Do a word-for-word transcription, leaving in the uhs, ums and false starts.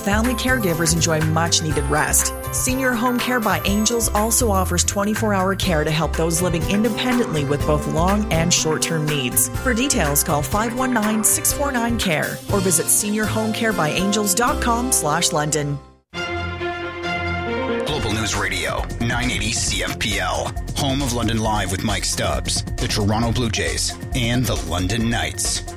family caregivers enjoy much-needed rest. Senior Home Care by Angels also offers twenty-four hour care to help those living independently with both long and short-term needs. For details, call five one nine, six four nine, C A R E or visit senior home care by angels dot com slash London. Global News Radio, nine eighty C F P L. Home of London Live with Mike Stubbs, the Toronto Blue Jays, and the London Knights.